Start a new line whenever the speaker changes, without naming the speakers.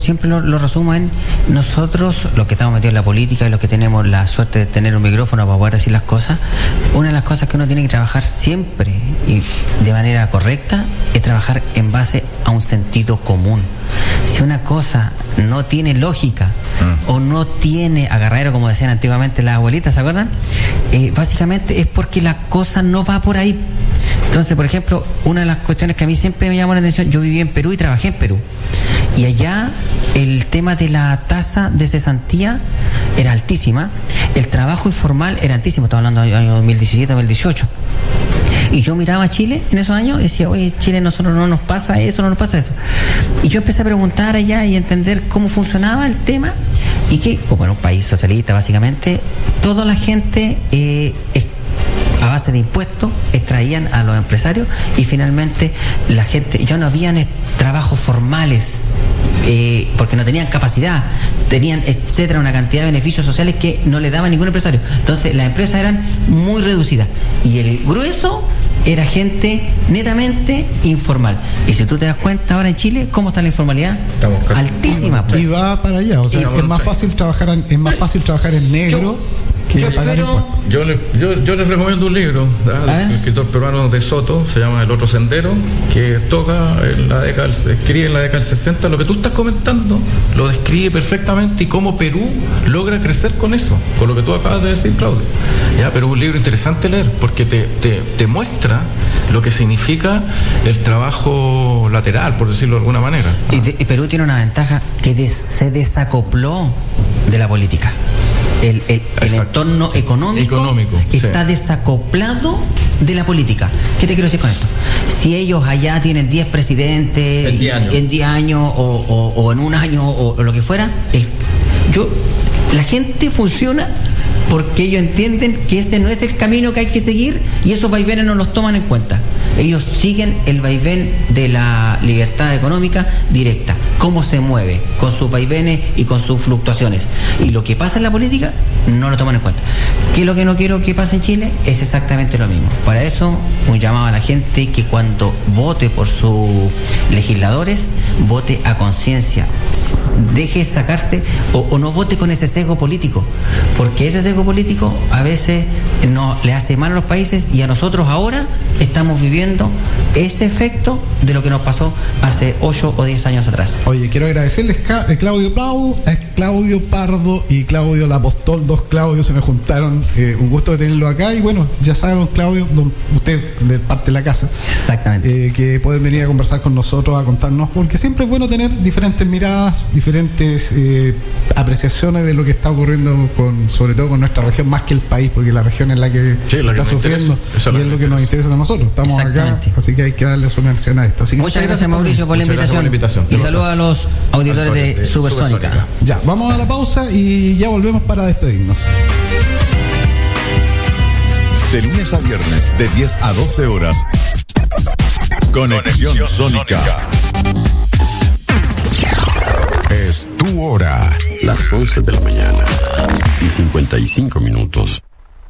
Siempre lo resumo en nosotros, los que estamos metidos en la política y los que tenemos la suerte de tener un micrófono para poder decir las cosas. Una de las cosas que uno tiene que trabajar siempre y de manera correcta es trabajar en base a un sentido común. Si una cosa no tiene lógica o no tiene agarradero, como decían antiguamente las abuelitas, ¿se acuerdan? Básicamente es porque la cosa no va por ahí. Entonces, por ejemplo, una de las cuestiones que a mí siempre me llamó la atención, yo viví en Perú y trabajé en Perú. Y allá el tema de la tasa de cesantía era altísima, el trabajo informal era altísimo, estamos hablando del año 2017, 2018. Y yo miraba a Chile en esos años y decía, oye, Chile nosotros no nos pasa eso, no nos pasa eso. Y yo empecé a preguntar allá y a entender cómo funcionaba el tema y que, como en un país socialista básicamente, toda la gente a base de impuestos extraían a los empresarios y finalmente la gente, ya no habían trabajos formales porque no tenían capacidad, tenían etcétera, una cantidad de beneficios sociales que no le daba ningún empresario. Entonces las empresas eran muy reducidas y el grueso era gente netamente informal. Y si tú te das cuenta ahora en Chile, ¿cómo está la informalidad? Altísima.
Y va para allá, o sea, es más fácil trabajar en negro.
Yo les recomiendo un libro del escritor peruano de Soto, se llama El Otro Sendero, que escribe en la década del 60. Lo que tú estás comentando lo describe perfectamente y cómo Perú logra crecer con eso, con lo que tú acabas de decir, Claudio. Pero es un libro interesante leer porque te muestra lo que significa el trabajo lateral, por decirlo de alguna manera.
Y Perú tiene una ventaja que se desacopló de la política. El entorno económico está desacoplado de la política. ¿Qué te quiero decir con esto? Si ellos allá tienen 10 presidentes en 10 años o en un año o lo que fuera, la gente funciona porque ellos entienden que ese no es el camino que hay que seguir y esos vaivenes no los toman en cuenta. Ellos siguen el vaivén de la libertad económica directa, cómo se mueve, con sus vaivenes y con sus fluctuaciones. Y lo que pasa en la política no lo toman en cuenta. ¿Qué es lo que no quiero que pase en Chile? Es exactamente lo mismo. Para eso, un llamado a la gente que cuando vote por sus legisladores, vote a conciencia. Deje sacarse o no vote con ese sesgo político, porque ese sesgo político a veces no le hace mal a los países y a nosotros ahora estamos viviendo ese efecto de lo que nos pasó hace 8 o 10 años atrás.
Oye, quiero agradecerles Claudio Pardo y Claudio Lapostol, dos Claudios se me juntaron, un gusto de tenerlo acá y bueno, ya sabe don Claudio, usted de parte de la casa.
Exactamente.
Que pueden venir a conversar con nosotros, a contarnos, porque siempre es bueno tener diferentes miradas, diferentes apreciaciones de lo que está ocurriendo sobre todo con nuestra región, más que el país, porque la región es la que está sufriendo y es lo que nos interesa a nosotros. Estamos acá, así que hay que darle su mención a esto. Así que
muchas gracias, Mauricio, por la invitación. Y saludos a los auditores de Supersónica.
Ya, vamos a la pausa y ya volvemos para despedirnos.
De lunes a viernes, de 10 a 12 horas. Conexión Sónica. Es tu hora.
Las 11 de la mañana y 55 minutos.